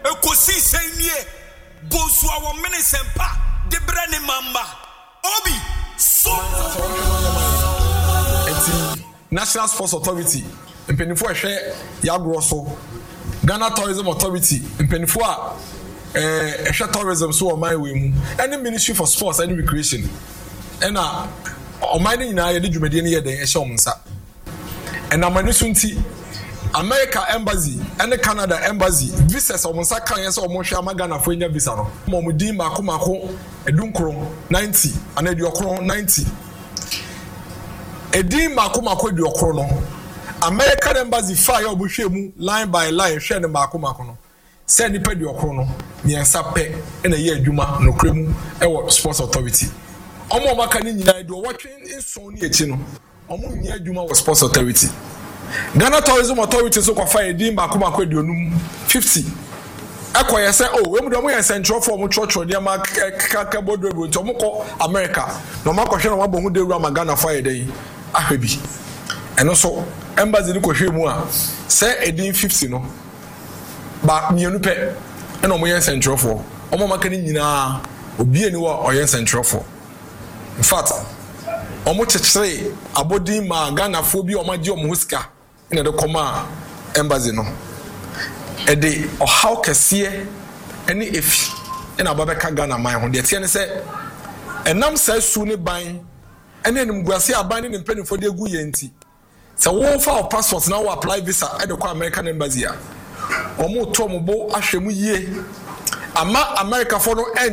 Ekosi senye bosu awo minisempa de brane mamba obi so National Sports Authority mpenifo ehwe yagro so Ghana Tourism Authority mpenifo a ehwe tourism so o man we mu any Ministry for Sports and Recreation ena o man ni na ye de dwumade ne ye den ehwe omunsa ena mani so nti America Embassy and Canada Embassy visas omunsa kan ye so omo hwe amagana fo nya visa no mo di mako edunkro 90 and ediokro 90 Edin mako ediokro no American Embassy fire obuhwe mu line by line hwe ne mako no se ni pe ediokro no miensa pe na ye adwuma no kremu e Sports Authority omo maka ni nyina do watwe inson ni echi no omo ni adwuma wo Sports Authority Ghana Tourism Authority so kwa fire edin mako edionum 50 akoye say oh we mu do mo yen central form church dia ma ka bodo nto mo ko America no ma ko hwe no ma bo hu de wura ma Ghana fire dey ahwebi eno so embassy ni ko hwe mu a say edin 50 no ba mienu pe eno mo yen central form omo maka ni nyina obi eni wa oyen central form in fact omo chechire abodin ma Ghana fo bi omo je omo huska ina de koma embassy no ede o how kese eni efi ina babeka Ghana man ho de tie ne se enam sa su ne ban ene enim guase aban ne mpanifo de gu yenti se wo fa passport na wo apply visa ede kwa American embassy a omo to mo bo ahwemu yie ama America for no